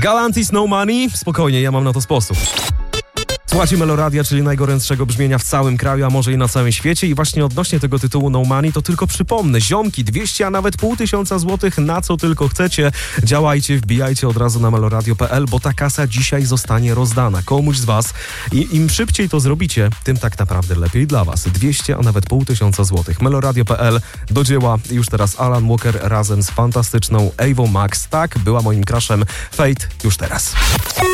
Galantis No Money? Spokojnie, ja mam na to sposób. Słuchajcie Meloradia, czyli najgorętszego brzmienia w całym kraju, a może i na całym świecie. I właśnie odnośnie tego tytułu No Money, to tylko przypomnę. Ziomki, 200, a nawet 500 złotych, na co tylko chcecie. Działajcie, wbijajcie od razu na meloradio.pl, bo ta kasa dzisiaj zostanie rozdana komuś z was. I im szybciej to zrobicie, tym tak naprawdę lepiej dla was. 200, a nawet 500 złotych. Meloradio.pl, do dzieła. Już teraz Alan Walker razem z fantastyczną Ewą Max. Tak, była moim crushem. Fate już teraz.